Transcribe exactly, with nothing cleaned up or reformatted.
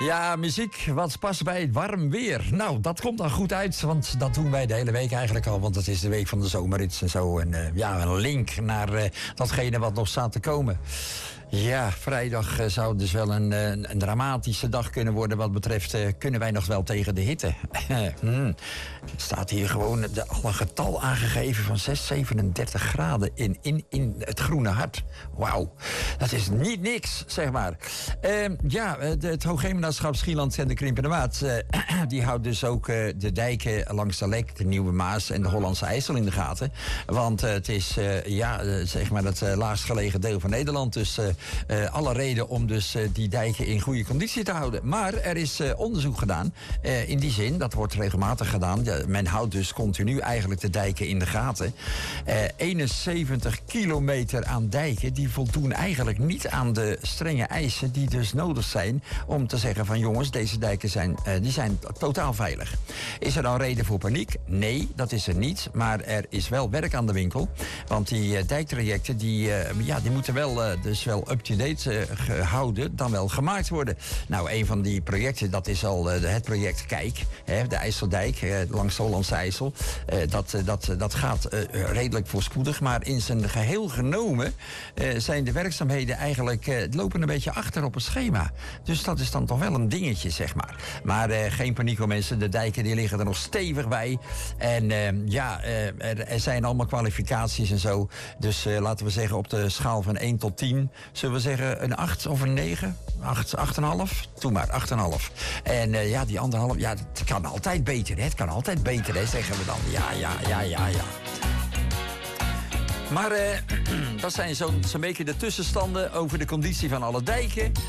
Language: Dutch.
Ja, muziek wat past bij het warm weer. Nou, dat komt dan goed uit, want dat doen wij de hele week eigenlijk al. Want het is de week van de zomerrits en zo. En uh, ja, een link naar uh, datgene wat nog staat te komen. Ja, vrijdag uh, zou dus wel een, uh, een dramatische dag kunnen worden wat betreft... Uh, kunnen wij nog wel tegen de hitte? hmm. Er staat hier gewoon de, al een getal aangegeven van zes, zevenendertig graden in, in, in het Groene Hart. Wauw, dat is niet niks, zeg maar. Uh, ja, de, het Hoogheemraadschap Schieland en de Krimpende Maat... Uh, die houdt dus ook uh, de dijken langs de Lek, de Nieuwe Maas en de Hollandse IJssel in de gaten. Want uh, het is uh, ja, uh, zeg maar het uh, laagst gelegen deel van Nederland. Dus uh, uh, alle reden om dus uh, die dijken in goede conditie te houden. Maar er is uh, onderzoek gedaan. Uh, in die zin, dat wordt regelmatig gedaan. Ja, men houdt dus continu eigenlijk de dijken in de gaten. Uh, eenenzeventig kilometer aan dijken die voldoen eigenlijk niet aan de strenge eisen die dus nodig zijn om te zeggen van jongens, deze dijken zijn, uh, die zijn totaal veilig. Is er dan reden voor paniek? Nee, dat is er niet. Maar er is wel werk aan de winkel. Want die uh, dijktrajecten die, uh, ja, die moeten wel, uh, dus wel up-to-date uh, gehouden, dan wel gemaakt worden. Nou, een van die projecten, dat is al uh, het project Kijk. Hè, de IJsseldijk uh, langs de Hollandse IJssel. Uh, dat, uh, dat, uh, dat gaat uh, redelijk voorspoedig. Maar in zijn geheel genomen uh, zijn de werkzaamheden eigenlijk uh, lopen een beetje achter op het schema. Dus dat is dan toch wel een dingetje, zeg maar. Maar uh, geen paniek hoor mensen. De dijken die liggen er nog stevig bij. En uh, ja, uh, er, er zijn allemaal kwalificaties en zo. Dus uh, laten we zeggen op de schaal van één tot tien. Zullen we zeggen een acht of een negen? acht, acht komma vijf? Doe maar, acht komma vijf. En uh, ja, die anderhalf, ja, het kan altijd beter, hè? Het kan altijd beter, hè, zeggen we dan. Ja, ja, ja, ja, ja. Maar uh, dat zijn zo'n zo'n beetje de tussenstanden over de conditie van alle dijken.